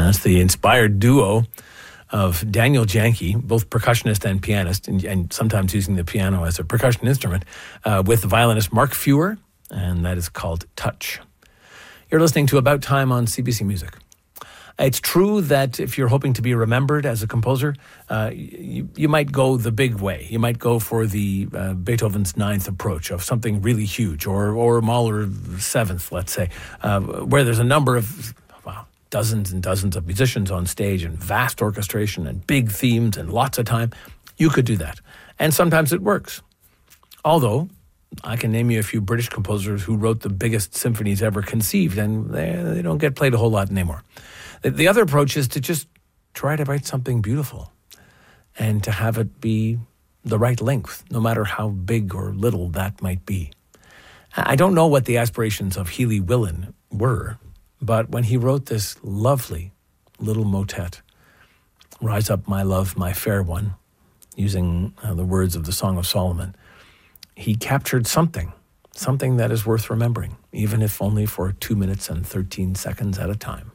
That's the inspired duo of Daniel Janke, both percussionist and pianist, and sometimes using the piano as a percussion instrument, with the violinist Mark Feuer, and that is called Touch. You're listening to About Time on CBC Music. It's true that if you're hoping to be remembered as a composer, you might go the big way. You might go for the Beethoven's Ninth approach of something really huge, or Mahler Seventh, let's say, where there's a number of dozens and dozens of musicians on stage and vast orchestration and big themes and lots of time. You could do that. And sometimes it works. Although, I can name you a few British composers who wrote the biggest symphonies ever conceived, and they don't get played a whole lot anymore. The other approach is to just try to write something beautiful and to have it be the right length, no matter how big or little that might be. I don't know what the aspirations of Healy Willan were, but when he wrote this lovely little motet, Rise Up, My Love, My Fair One, using the words of the Song of Solomon, he captured something that is worth remembering, even if only for 2 minutes and 13 seconds at a time.